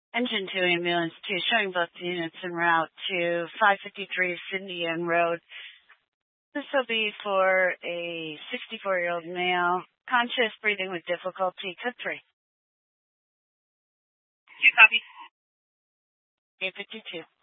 Engine 2 Ambulance 2 showing both units en route to 553 Cindy Ann Road. This will be for a 64-year-old male, conscious, breathing with difficulty. Code 3. 2 copy. 852.